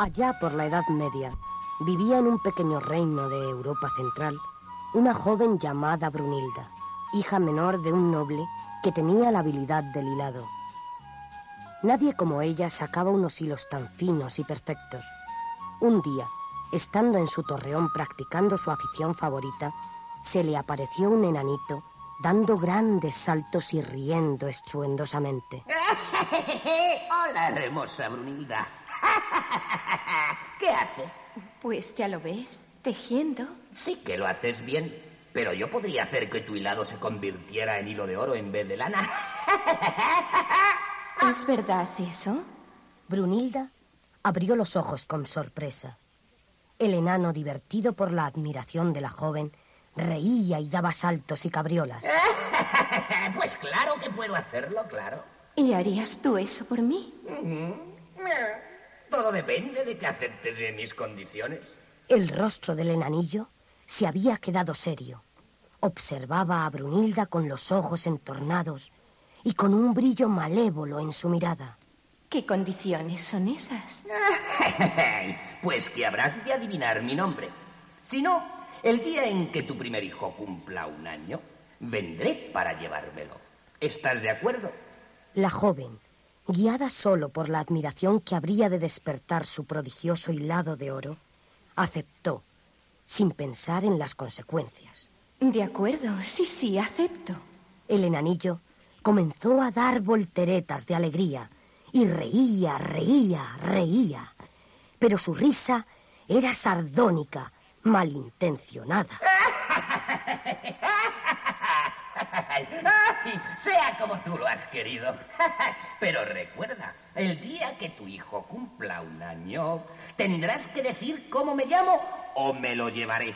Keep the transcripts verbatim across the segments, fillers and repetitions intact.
Allá por la Edad Media, vivía en un pequeño reino de Europa Central una joven llamada Brunilda, hija menor de un noble que tenía la habilidad del hilado. Nadie como ella sacaba unos hilos tan finos y perfectos. Un día, estando en su torreón practicando su afición favorita, se le apareció un enanito dando grandes saltos y riendo estruendosamente. Hola, hermosa Brunilda. ¿Qué haces? Pues ya lo ves, tejiendo. Sí que lo haces bien, pero yo podría hacer que tu hilado se convirtiera en hilo de oro en vez de lana. ¿Es verdad eso? Brunilda abrió los ojos con sorpresa. El enano, divertido por la admiración de la joven, reía y daba saltos y cabriolas. Pues claro que puedo hacerlo, claro. ¿Y harías tú eso por mí? Todo depende de que aceptes mis condiciones. El rostro del enanillo se había quedado serio. Observaba a Brunilda con los ojos entornados y con un brillo malévolo en su mirada. ¿Qué condiciones son esas? Pues que habrás de adivinar mi nombre. Si no, el día en que tu primer hijo cumpla un año, vendré para llevármelo. ¿Estás de acuerdo? La joven, guiada solo por la admiración que habría de despertar su prodigioso hilado de oro, aceptó, sin pensar en las consecuencias. De acuerdo, sí, sí, acepto. El enanillo comenzó a dar volteretas de alegría y reía, reía, reía. Pero su risa era sardónica, malintencionada. Ay, sea como tú lo has querido. Pero recuerda, el día que tu hijo cumpla un año, tendrás que decir cómo me llamo o me lo llevaré.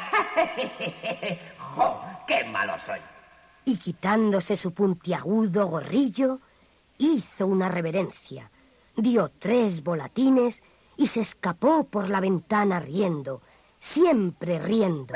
¡Jo! ¡Qué malo soy! Y quitándose su puntiagudo gorrillo, hizo una reverencia, dio tres volatines y se escapó por la ventana riendo, siempre riendo.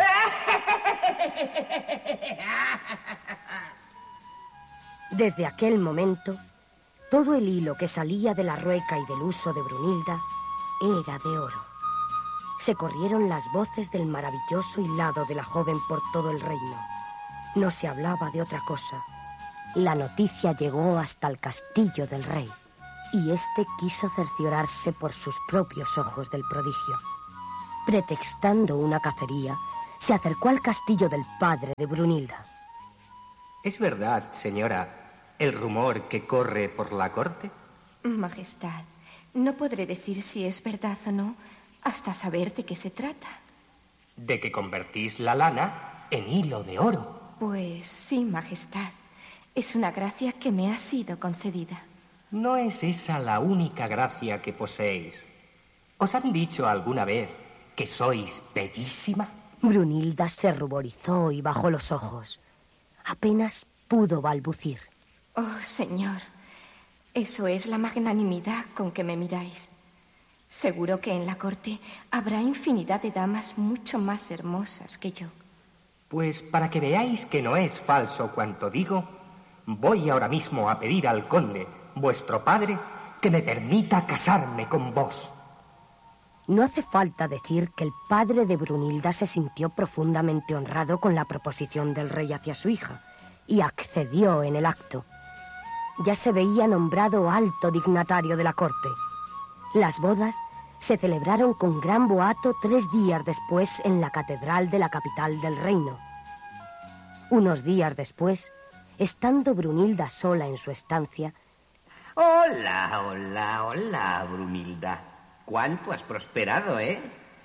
Desde aquel momento, todo el hilo que salía de la rueca y del uso de Brunilda era de oro. Se corrieron las voces del maravilloso hilado de la joven por todo el reino. No se hablaba de otra cosa. La noticia llegó hasta el castillo del rey, y éste quiso cerciorarse por sus propios ojos del prodigio. Pretextando una cacería, se acercó al castillo del padre de Brunilda. ¿Es verdad, señora, el rumor que corre por la corte? Majestad, no podré decir si es verdad o no hasta saber de qué se trata. ¿De que convertís la lana en hilo de oro? Pues sí, Majestad. Es una gracia que me ha sido concedida. No es esa la única gracia que poseéis. ¿Os han dicho alguna vez que sois bellísima? Brunilda se ruborizó y bajó los ojos. Apenas pudo balbucir. Oh, señor, eso es la magnanimidad con que me miráis. Seguro que en la corte habrá infinidad de damas mucho más hermosas que yo. Pues para que veáis que no es falso cuanto digo, voy ahora mismo a pedir al conde, vuestro padre, que me permita casarme con vos. No hace falta decir que el padre de Brunilda se sintió profundamente honrado con la proposición del rey hacia su hija y accedió en el acto. Ya se veía nombrado alto dignatario de la corte. Las bodas se celebraron con gran boato tres días después en la catedral de la capital del reino. Unos días después, estando Brunilda sola en su estancia... Hola, hola, hola, Brunilda. ¿Cuánto has prosperado, eh?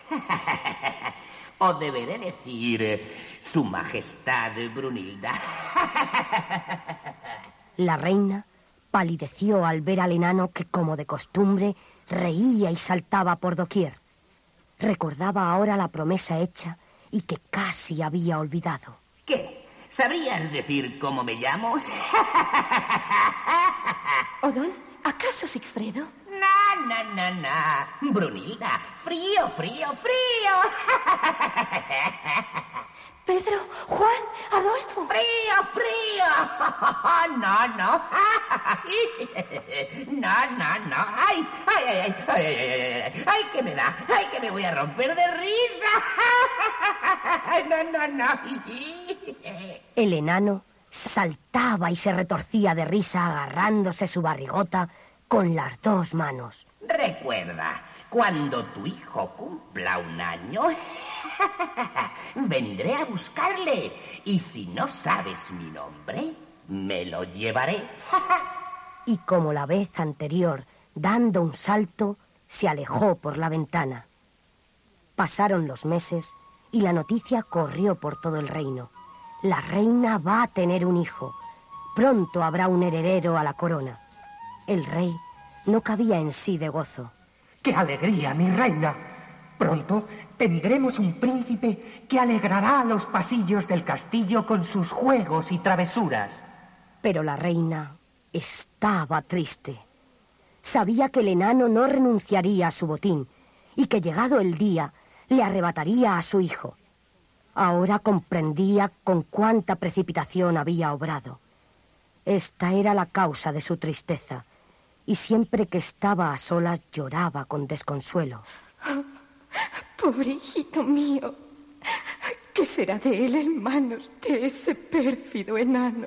O deberé decir, su majestad Brunilda. La reina palideció al ver al enano que, como de costumbre, reía y saltaba por doquier. Recordaba ahora la promesa hecha y que casi había olvidado. ¿Qué? ¿Sabrías decir cómo me llamo? ¿Odón? ¿Acaso Sigfredo? No, no, no, no. Brunilda, frío, frío, frío. Pedro, Juan, Adolfo. ¡Frío, frío! No, no. No, no, no. ¡Ay, ay, ay, ay, ay, ay, ay, ay, ay, que me da! ¡Ay, que me voy a romper de risa! No, no, no. El enano saltaba y se retorcía de risa agarrándose su barrigota con las dos manos. Recuerda, cuando tu hijo cumpla un año, vendré a buscarle. Y si no sabes mi nombre, me lo llevaré. Y como la vez anterior, dando un salto, se alejó por la ventana. Pasaron los meses y la noticia corrió por todo el reino. La reina va a tener un hijo. Pronto habrá un heredero a la corona. El rey no cabía en sí de gozo. ¡Qué alegría, mi reina! Pronto tendremos un príncipe que alegrará los pasillos del castillo con sus juegos y travesuras. Pero la reina estaba triste. Sabía que el enano no renunciaría a su botín y que llegado el día le arrebataría a su hijo. Ahora comprendía con cuánta precipitación había obrado. Esta era la causa de su tristeza, y siempre que estaba a solas lloraba con desconsuelo. Oh, pobre hijito mío. ¿Qué será de él en manos de ese pérfido enano?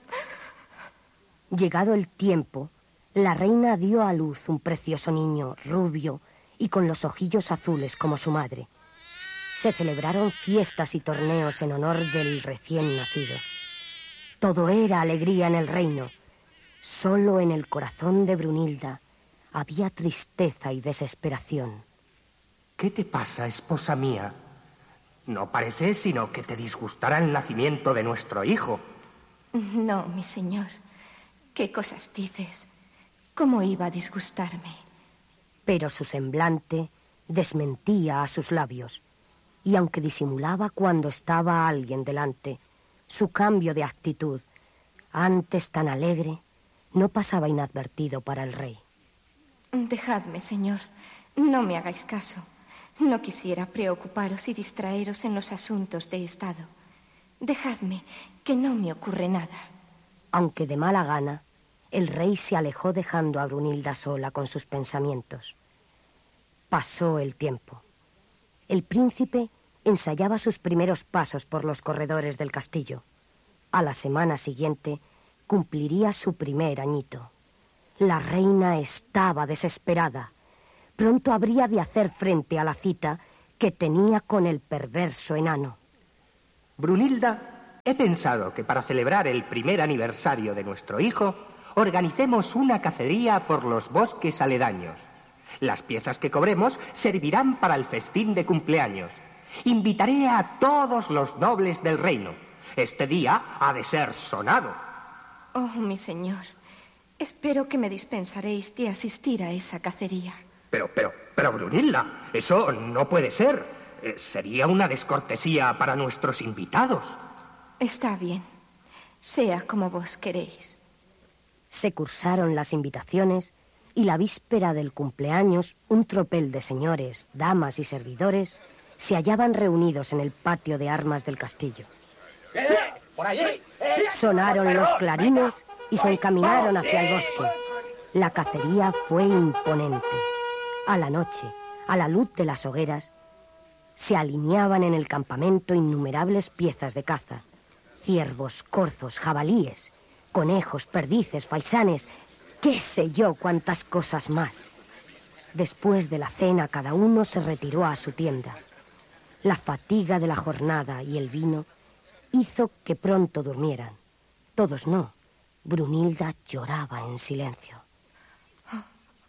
Llegado el tiempo, la reina dio a luz un precioso niño, rubio y con los ojillos azules como su madre. Se celebraron fiestas y torneos en honor del recién nacido. Todo era alegría en el reino. Solo en el corazón de Brunilda había tristeza y desesperación. ¿Qué te pasa, esposa mía? No parece sino que te disgustará el nacimiento de nuestro hijo. No, mi señor. ¿Qué cosas dices? ¿Cómo iba a disgustarme? Pero su semblante desmentía a sus labios. Y aunque disimulaba cuando estaba alguien delante, su cambio de actitud, antes tan alegre, no pasaba inadvertido para el rey. Dejadme, señor. No me hagáis caso. No quisiera preocuparos y distraeros en los asuntos de estado. Dejadme, que no me ocurre nada. Aunque de mala gana, el rey se alejó dejando a Brunilda sola con sus pensamientos. Pasó el tiempo. El príncipe ensayaba sus primeros pasos por los corredores del castillo. A la semana siguiente cumpliría su primer añito. La reina estaba desesperada. Pronto habría de hacer frente a la cita que tenía con el perverso enano. Brunilda, he pensado que para celebrar el primer aniversario de nuestro hijo, organicemos una cacería por los bosques aledaños. Las piezas que cobremos servirán para el festín de cumpleaños. Invitaré a todos los nobles del reino. Este día ha de ser sonado. Oh, mi señor, espero que me dispensaréis de asistir a esa cacería. Pero, pero, pero, Brunilda, eso no puede ser. Eh, sería una descortesía para nuestros invitados. Está bien, sea como vos queréis. Se cursaron las invitaciones y la víspera del cumpleaños, un tropel de señores, damas y servidores se hallaban reunidos en el patio de armas del castillo. ¡Eh! ¡Por allí! ¡Eh! Sonaron los clarines y se encaminaron hacia el bosque. La cacería fue imponente. A la noche, a la luz de las hogueras, se alineaban en el campamento innumerables piezas de caza. Ciervos, corzos, jabalíes, conejos, perdices, faisanes, qué sé yo cuántas cosas más. Después de la cena, cada uno se retiró a su tienda. La fatiga de la jornada y el vino hizo que pronto durmieran. Todos no. Brunilda lloraba en silencio. Oh,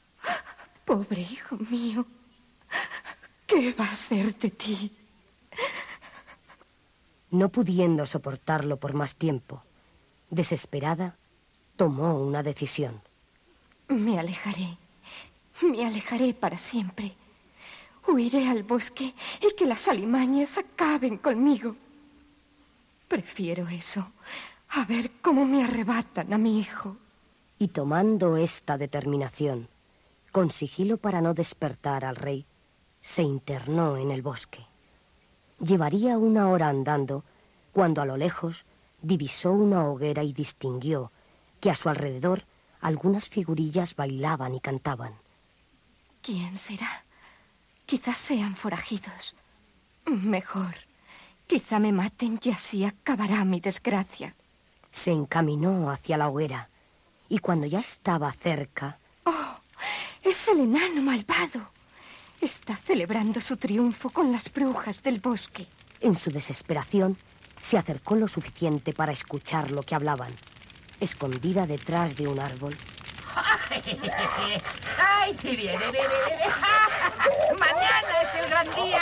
pobre hijo mío, ¿qué va a ser de ti? No pudiendo soportarlo por más tiempo, desesperada, tomó una decisión. Me alejaré, me alejaré para siempre. Huiré al bosque y que las alimañas acaben conmigo. Prefiero eso a ver cómo me arrebatan a mi hijo. Y tomando esta determinación, con sigilo para no despertar al rey, se internó en el bosque. Llevaría una hora andando cuando a lo lejos divisó una hoguera y distinguió que a su alrededor algunas figurillas bailaban y cantaban. ¿Quién será? Quizás sean forajidos. Mejor, quizá me maten y así acabará mi desgracia. Se encaminó hacia la hoguera y cuando ya estaba cerca... ¡Oh! ¡Es el enano malvado! Está celebrando su triunfo con las brujas del bosque. En su desesperación, se acercó lo suficiente para escuchar lo que hablaban. Escondida detrás de un árbol... ¡Ay, viene, viene, viene! ¡Mañana es el gran día!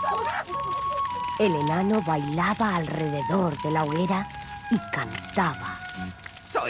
El enano bailaba alrededor de la hoguera y cantaba.